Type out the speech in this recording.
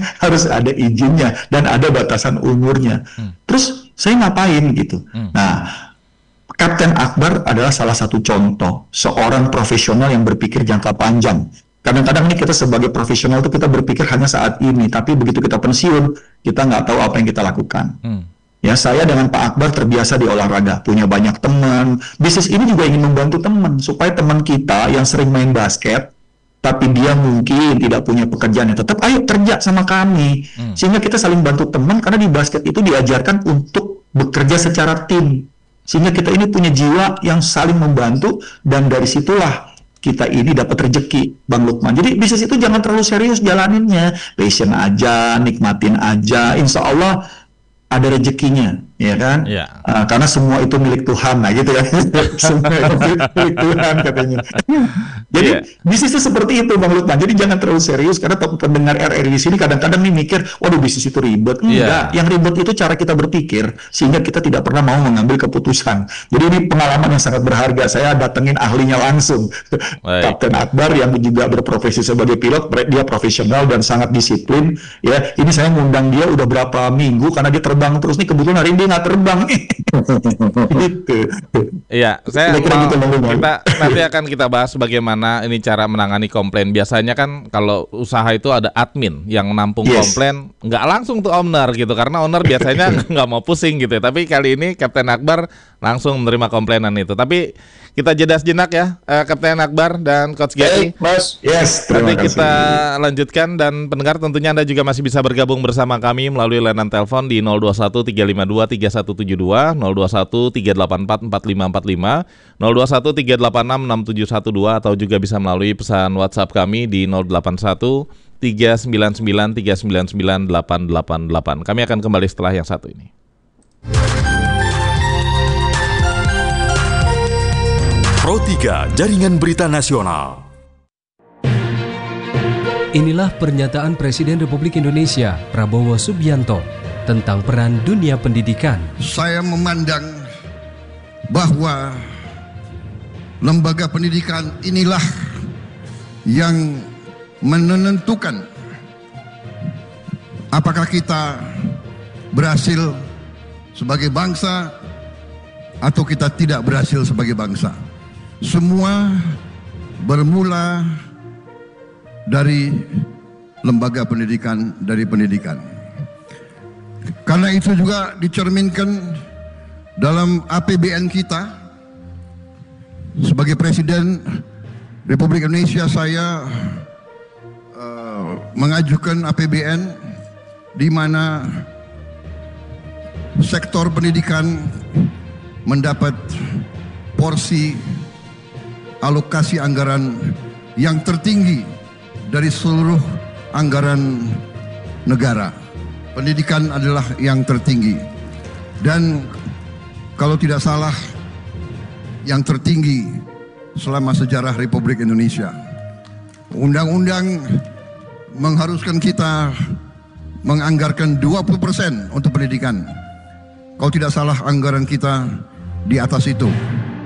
harus ada izinnya dan ada batasan umurnya. Terus saya ngapain gitu? Nah, Kapten Akbar adalah salah satu contoh seorang profesional yang berpikir jangka panjang. Kadang-kadang ini kita sebagai profesional itu kita berpikir hanya saat ini, tapi begitu kita pensiun, kita nggak tahu apa yang kita lakukan. Ya, saya dengan Pak Akbar terbiasa di olahraga, punya banyak teman. Bisnis ini juga ingin membantu teman, supaya teman kita yang sering main basket, tapi dia mungkin tidak punya pekerjaan, tetap ayo kerja sama kami. Sehingga kita saling bantu teman, karena di basket itu diajarkan untuk bekerja secara tim. Sehingga kita ini punya jiwa yang saling membantu, dan dari situlah kita ini dapat rezeki, Bang Lukman. Jadi bisnis itu jangan terlalu serius jalaninnya, passion aja, nikmatin aja, insya Allah ada rezekinya, ya kan? Karena semua itu milik Tuhan, nah gitu ya. Semua itu milik Tuhan katanya. Jadi bisnis itu seperti itu, Bang Lukman. Jadi jangan terlalu serius, karena pendengar RRI di sini kadang-kadang nih mikir, waduh bisnis itu ribet. Enggak, yang ribet itu cara kita berpikir, sehingga kita tidak pernah mau mengambil keputusan. Jadi ini pengalaman yang sangat berharga. Saya datengin ahlinya langsung, Kapten Akbar yang juga berprofesi sebagai pilot. Dia profesional dan sangat disiplin. Ya, ini saya ngundang dia udah berapa minggu karena dia terbang terus nih, kebetulan hari ini dia nggak terbang. Gitu. Iya, kita nanti akan kita bahas bagaimana ini cara menangani komplain. Biasanya kan kalau usaha itu ada admin yang nampung komplain, nggak langsung tuh owner gitu, karena owner biasanya nggak mau pusing gitu. Tapi kali ini Kapten Akbar langsung menerima komplainan itu. Tapi kita jeda sejenak ya, Kapten Akbar dan Coach Gary. Mas. Nanti kita lanjutkan, dan pendengar tentunya Anda juga masih bisa bergabung bersama kami melalui layanan telepon di 021 352 3172, 021 384 4545, 021 386 6712, atau juga bisa melalui pesan WhatsApp kami di 081 399 399 888. Kami akan kembali setelah yang satu ini. Pro 3 Jaringan Berita Nasional. Inilah pernyataan Presiden Republik Indonesia Prabowo Subianto tentang peran dunia pendidikan. Saya memandang bahwa lembaga pendidikan inilah yang menentukan apakah kita berhasil sebagai bangsa atau kita tidak berhasil sebagai bangsa. Semua bermula dari lembaga pendidikan, dari pendidikan. Karena itu juga dicerminkan dalam APBN kita. Sebagai Presiden Republik Indonesia, saya mengajukan APBN di mana sektor pendidikan mendapat porsi alokasi anggaran yang tertinggi dari seluruh anggaran negara. Pendidikan adalah yang tertinggi, dan kalau tidak salah yang tertinggi selama sejarah Republik Indonesia. Undang-undang mengharuskan kita menganggarkan 20% untuk pendidikan. Kalau tidak salah anggaran kita di atas itu.